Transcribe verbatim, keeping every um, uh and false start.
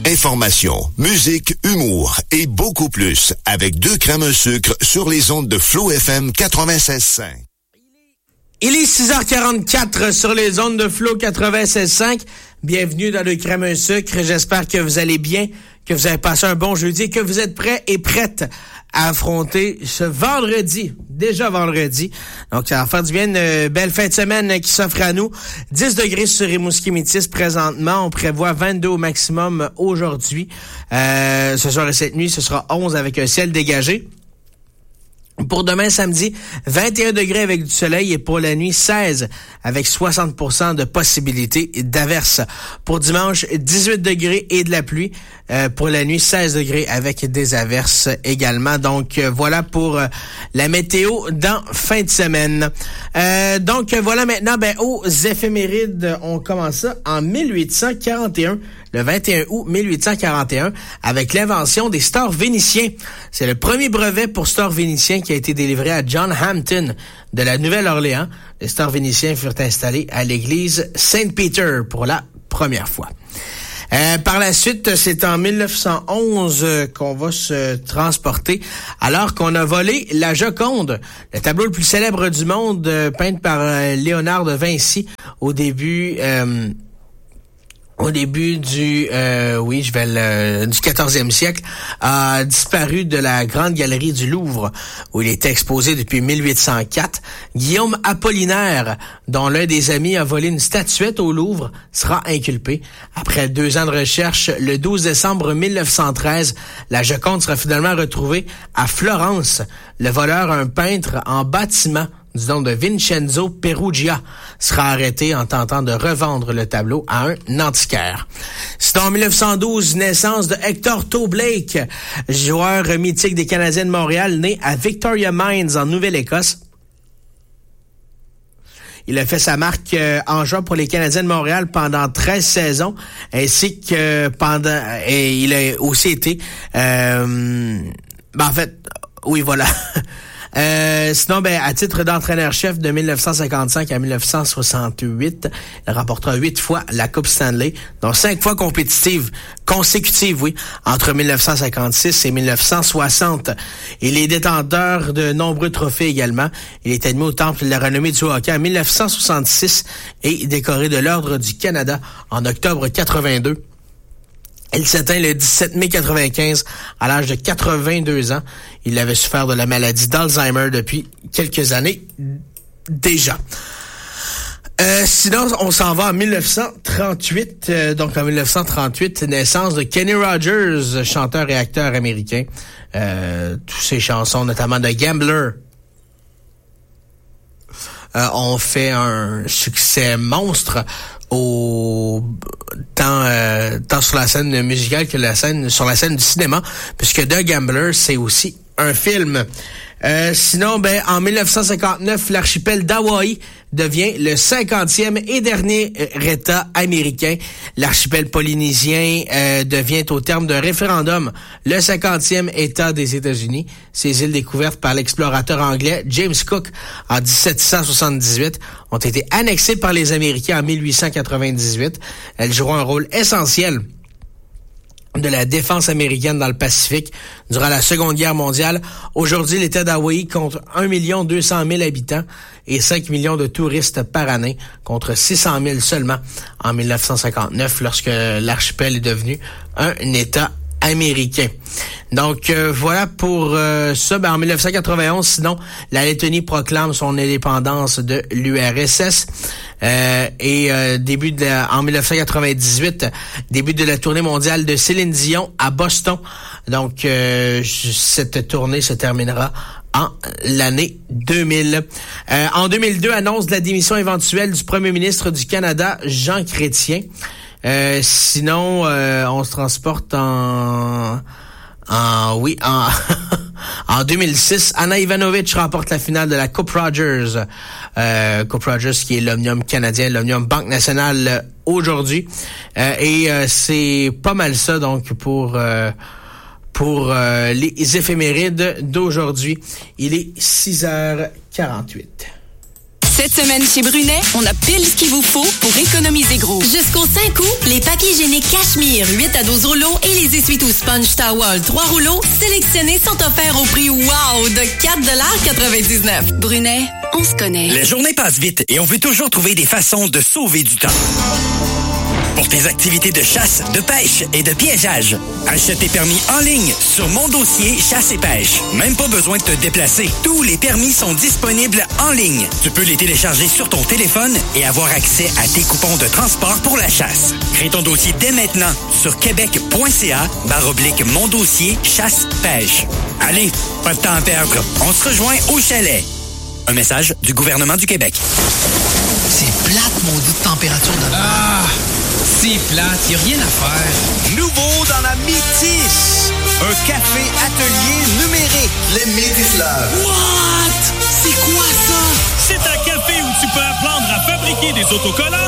Information, musique, humour et beaucoup plus avec deux crèmes un sucre sur les ondes de Flow F M quatre-vingt-seize cinq. Il est six heures quarante-quatre sur les ondes de Flow quatre-vingt-seize cinq. Bienvenue dans le crème un sucre. J'espère que vous allez bien, que vous avez passé un bon jeudi et que vous êtes prêts et prêtes à affronter ce vendredi, déjà vendredi. Donc, ça va faire du bien, une belle fin de semaine qui s'offre à nous. dix degrés sur Rimouski-Métis présentement. On prévoit vingt-deux au maximum aujourd'hui. Euh, ce soir et cette nuit, ce sera onze avec un ciel dégagé. Pour demain, samedi, vingt et un degrés avec du soleil et pour la nuit, seize avec soixante pour cent de possibilité d'averse. Pour dimanche, dix-huit degrés et de la pluie. Euh, pour la nuit, seize degrés avec des averses également. Donc, euh, voilà pour euh, la météo dans fin de semaine. Euh, donc, voilà maintenant, ben, aux éphémérides, on commence ça en mille huit cent quarante et un. Le vingt et un août mille huit cent quarante et un, avec l'invention des stores vénitiens. C'est le premier brevet pour stores vénitiens qui a été délivré à John Hampton de la Nouvelle-Orléans. Les stores vénitiens furent installés à l'église Saint-Peter pour la première fois. Euh, par la suite, c'est en mille neuf cent onze euh, qu'on va se transporter alors qu'on a volé la Joconde, le tableau le plus célèbre du monde, euh, peint par euh, Léonard de Vinci au début... Euh, au début du euh, oui, je vais le du quatorzième siècle, a disparu de la grande galerie du Louvre où il était exposé depuis mille huit cent quatre. Guillaume Apollinaire, dont l'un des amis a volé une statuette au Louvre, sera inculpé. Après deux ans de recherche, le douze décembre mille neuf cent treize, la Joconde sera finalement retrouvée à Florence. Le voleur, un peintre en bâtiment du nom de Vincenzo Perugia, sera arrêté en tentant de revendre le tableau à un antiquaire. C'est en mille neuf cent douze, naissance de Hector Toblake, joueur mythique des Canadiens de Montréal, né à Victoria Mines en Nouvelle-Écosse. Il a fait sa marque euh, en jouant pour les Canadiens de Montréal pendant treize saisons, ainsi que pendant... Et il a aussi été... Euh, ben en fait, oui, voilà... Euh, sinon, ben, à titre d'entraîneur-chef de mille neuf cent cinquante-cinq à mille neuf cent soixante-huit, il remportera huit fois la Coupe Stanley, dont cinq fois compétitive, consécutive, oui, entre mille neuf cent cinquante-six et mille neuf cent soixante. Il est détenteur de nombreux trophées également. Il est admis au Temple de la renommée du hockey en mille neuf cent soixante-six et décoré de l'Ordre du Canada en octobre quatre-vingt-deux. Il s'éteint le dix-sept mai quatre-vingt-quinze à l'âge de quatre-vingt-deux ans. Il avait souffert de la maladie d'Alzheimer depuis quelques années déjà. Euh, sinon, on s'en va en mille neuf cent trente-huit. Euh, donc, en mille neuf cent trente-huit, naissance de Kenny Rogers, chanteur et acteur américain. Euh, toutes ses chansons, notamment de Gambler, euh, ont fait un succès monstre au tant euh, tant sur la scène musicale que la scène sur la scène du cinéma, puisque The Gambler, c'est aussi un film. Euh, sinon, ben, en mille neuf cent cinquante-neuf, l'archipel d'Hawaï devient le cinquantième et dernier État américain. L'archipel polynésien euh, devient, au terme d'un référendum, le cinquantième État des États-Unis. Ces îles découvertes par l'explorateur anglais James Cook en dix-sept cent soixante-dix-huit ont été annexées par les Américains en mille huit cent quatre-vingt-dix-huit. Elles joueront un rôle essentiel de la défense américaine dans le Pacifique durant la Seconde Guerre mondiale. Aujourd'hui, l'État d'Hawaï compte un million deux cent mille habitants et cinq millions de touristes par année, contre six cent mille seulement en mille neuf cent cinquante-neuf, lorsque l'archipel est devenu un État américain. Donc euh, voilà pour euh, ça. Ben, en mille neuf cent quatre-vingt-onze, sinon, la Lettonie proclame son indépendance de l'U R S S. Euh, et euh, début de la, en mille neuf cent quatre-vingt-dix-huit, début de la tournée mondiale de Céline Dion à Boston. Donc euh, cette tournée se terminera en l'année deux mille. Euh, en deux mille deux, annonce de la démission éventuelle du premier ministre du Canada, Jean Chrétien. Euh, sinon, euh, on se transporte en... En, oui, en, en deux mille six, Anna Ivanovic remporte la finale de la Coupe Rogers. Euh, Coupe Rogers qui est l'Omnium canadien, l'Omnium Banque Nationale euh, aujourd'hui. Euh, et euh, c'est pas mal ça donc pour euh, pour euh, les éphémérides d'aujourd'hui. Il est six heures quarante-huit. Cette semaine chez Brunet, on a pile ce qu'il vous faut pour économiser gros. Jusqu'au cinq août, les papiers hygiéniques Cachemire huit à douze rouleaux et les essuie-tout Sponge Towel trois rouleaux sélectionnés sont offerts au prix wow de quatre quatre-vingt-dix-neuf. Brunet, on se connaît. Les journées passent vite et on veut toujours trouver des façons de sauver du temps. Pour tes activités de chasse, de pêche et de piégeage, achète tes permis en ligne sur Mon Dossier Chasse et Pêche. Même pas besoin de te déplacer. Tous les permis sont disponibles en ligne. Tu peux les télécharger sur ton téléphone et avoir accès à tes coupons de transport pour la chasse. Crée ton dossier dès maintenant sur québec.ca barre oblique Mon Dossier Chasse Pêche. Allez, pas de temps à perdre. On se rejoint au chalet. Un message du gouvernement du Québec. C'est plate, maudite température de mer. Ah! C'est plate, y a rien à faire. Nouveau dans la Métis, un café atelier numérique. Les Métis Love. What? C'est quoi ça? C'est un café où tu peux apprendre à fabriquer des autocollants